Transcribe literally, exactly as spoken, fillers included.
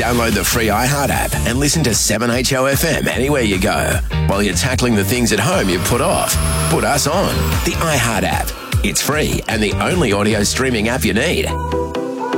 Download the free iHeart app and listen to seven H O F M anywhere you go. While you're tackling the things at home you've put off, put us on. The iHeart app. It's free and the only audio streaming app you need.